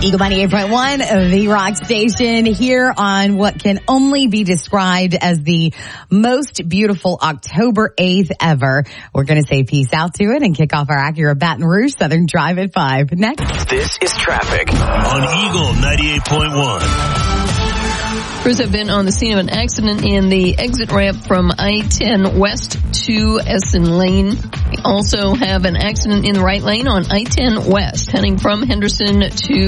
Eagle 98.1, the rock station, here on what can only be described as the most beautiful October 8th ever. We're going to say peace out to it and kick off our Acura Baton Rouge Southern Drive at 5. Next. This is traffic on Eagle 98.1. Crews have been on the scene of an accident in the exit ramp from I-10 west to Essen Lane. We also have an accident in the right lane on I-10 west heading from Henderson to